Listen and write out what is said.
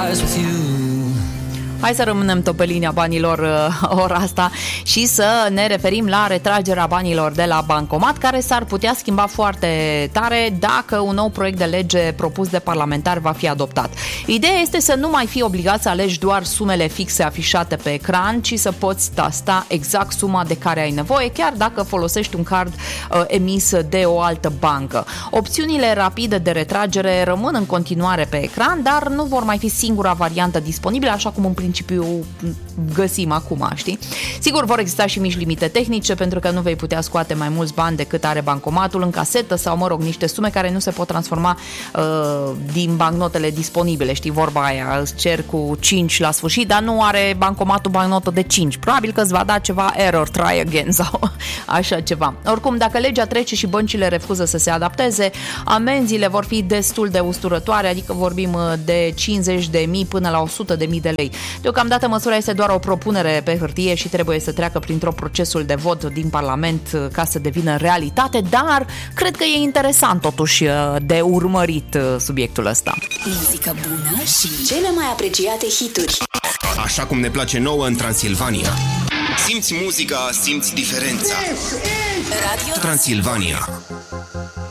rise with you. Hai să rămânem tot pe linia banilor ora asta și să ne referim la retragerea banilor de la bancomat, care s-ar putea schimba foarte tare dacă un nou proiect de lege propus de parlamentari va fi adoptat. Ideea este să nu mai fii obligat să alegi doar sumele fixe afișate pe ecran, ci să poți tasta exact suma de care ai nevoie, chiar dacă folosești un card emis de o altă bancă. Opțiunile rapide de retragere rămân în continuare pe ecran, dar nu vor mai fi singura variantă disponibilă, așa cum în principiu găsim acum, știi? Sigur, vor exista și mici limite tehnice, pentru că nu vei putea scoate mai mulți bani decât are bancomatul în casetă sau, mă rog, niște sume care nu se pot transforma din bancnotele disponibile, știi, vorba aia, îți cer cu 5 la sfârșit, dar nu are bancomatul bancnotă de 5. Probabil că îți va da ceva error, try again sau așa ceva. Oricum, dacă legea trece și băncile refuză să se adapteze, amenziile vor fi destul de usturătoare, adică vorbim de 50.000 până la 100.000 de lei. Deocamdată măsura este doar o propunere pe hârtie și trebuie să treacă printr-o procesul de vot din Parlament ca să devină realitate, dar cred că e interesant totuși de urmărit subiectul ăsta. Muzică bună și cele mai apreciate hituri. Așa cum ne place nouă în Transilvania. Simți muzica, simți diferența. Radio Transilvania.